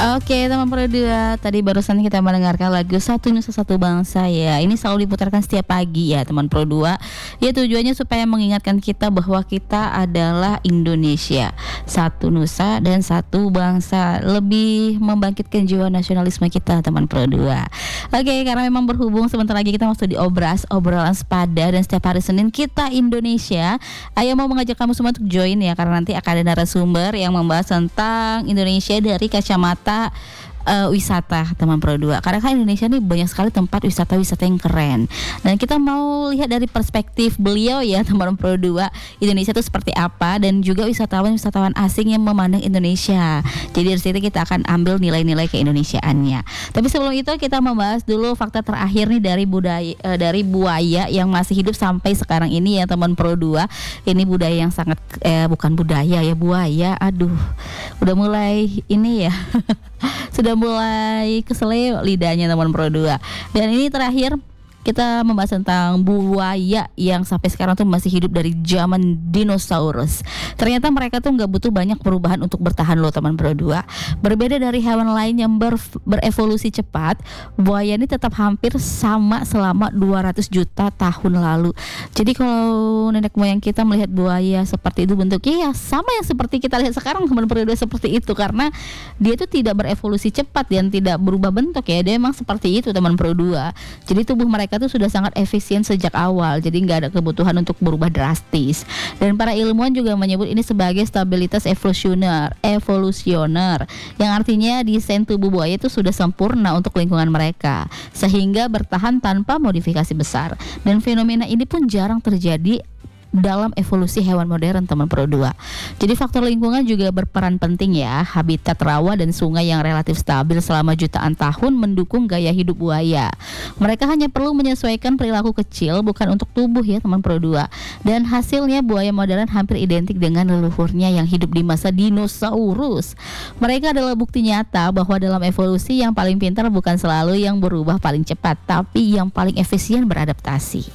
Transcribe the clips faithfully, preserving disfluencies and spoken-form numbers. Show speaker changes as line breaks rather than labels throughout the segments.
Oke teman Pro dua, tadi barusan kita mendengarkan lagu Satu Nusa Satu Bangsa ya. Ini selalu diputarkan setiap pagi ya teman Pro dua. Ya tujuannya supaya mengingatkan kita bahwa kita adalah Indonesia, satu nusa dan satu bangsa. Lebih membangkitkan jiwa nasionalisme kita teman Pro dua. Oke, karena memang berhubung sebentar lagi kita masuk di Obras, obrolan sepada, dan setiap hari Senin kita Indonesia. Ayo mau mengajak kamu semua untuk join ya, karena nanti akan ada narasumber yang membahas tentang Indonesia dari kacamata Uh, wisata teman Pro dua. Karena kan Indonesia ini banyak sekali tempat wisata-wisata yang keren. Dan kita mau lihat dari perspektif beliau ya teman Pro dua, Indonesia itu seperti apa, dan juga wisatawan-wisatawan asing yang memandang Indonesia. Jadi dari situ kita akan ambil nilai-nilai keindonesiaannya. Tapi sebelum itu kita membahas dulu fakta terakhir nih dari budaya uh, dari buaya yang masih hidup sampai sekarang ini ya teman Pro dua. Ini budaya yang sangat eh bukan budaya ya, buaya. Aduh. Udah mulai ini ya. Sudah mulai keseleo lidahnya teman Pro dua. Dan ini terakhir kita membahas tentang buaya yang sampai sekarang tuh masih hidup dari zaman dinosaurus. Ternyata mereka tuh nggak butuh banyak perubahan untuk bertahan loh teman Pro dua. Berbeda dari hewan lain yang ber, berevolusi cepat, buaya ini tetap hampir sama selama dua ratus juta tahun lalu. Jadi kalau nenek moyang kita melihat buaya seperti itu bentuknya ya sama yang seperti kita lihat sekarang teman Pro dua, seperti itu, karena dia tuh tidak berevolusi cepat dan tidak berubah bentuk ya. Dia emang seperti itu teman Pro dua. Jadi tubuh mereka itu sudah sangat efisien sejak awal, jadi nggak ada kebutuhan untuk berubah drastis. Dan para ilmuwan juga menyebut ini sebagai stabilitas evolusioner, evolusioner, yang artinya desain tubuh buaya itu sudah sempurna untuk lingkungan mereka, sehingga bertahan tanpa modifikasi besar. Dan fenomena ini pun jarang terjadi dalam evolusi hewan modern teman Pro dua. Jadi faktor lingkungan juga berperan penting ya. Habitat rawa dan sungai yang relatif stabil selama jutaan tahun mendukung gaya hidup buaya. Mereka hanya perlu menyesuaikan perilaku kecil, bukan untuk tubuh ya teman Pro dua. Dan hasilnya buaya modern hampir identik dengan leluhurnya yang hidup di masa dinosaurus. Mereka adalah bukti nyata bahwa dalam evolusi yang paling pintar bukan selalu yang berubah paling cepat, tapi yang paling efisien beradaptasi.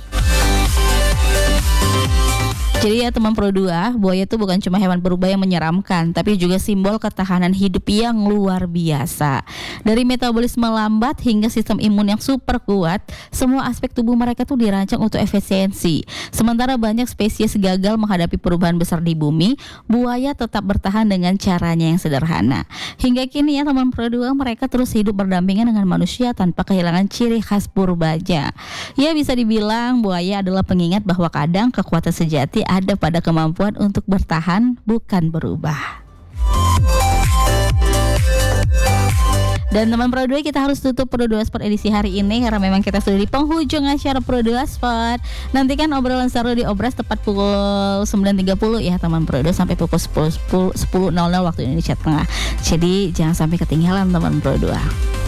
Jadi ya teman Pro dua, buaya itu bukan cuma hewan purba yang menyeramkan, tapi juga simbol ketahanan hidup yang luar biasa. Dari metabolisme lambat hingga sistem imun yang super kuat, semua aspek tubuh mereka tuh dirancang untuk efisiensi. Sementara banyak spesies gagal menghadapi perubahan besar di bumi, buaya tetap bertahan dengan caranya yang sederhana. Hingga kini ya teman Pro dua, mereka terus hidup berdampingan dengan manusia tanpa kehilangan ciri khas purbanya. Ya bisa dibilang buaya adalah pengingat bahwa kadang kekuatan sejati ada pada kemampuan untuk bertahan, bukan berubah. Dan teman Pro dua, kita harus tutup Pro dua Sport edisi hari ini karena memang kita sudah di penghujung acara Pro dua Sport. Nantikan obrolan seru di Obras tepat pukul sembilan tiga puluh ya teman Pro dua, sampai pukul sepuluh waktu Indonesia Tengah. Jadi jangan sampai ketinggalan teman Pro dua.